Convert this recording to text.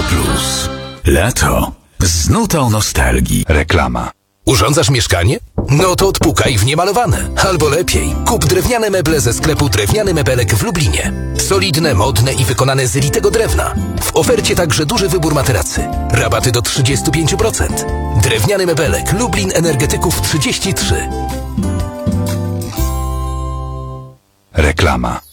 Plus. Lato z nutą nostalgii. Reklama. Urządzasz mieszkanie? No to odpukaj w niemalowane. Albo lepiej, kup drewniane meble ze sklepu Drewniany Mebelek w Lublinie. Solidne, modne i wykonane z litego drewna. W ofercie także duży wybór materacy. Rabaty do 35%. Drewniany Mebelek, Lublin Energetyków 33. Reklama.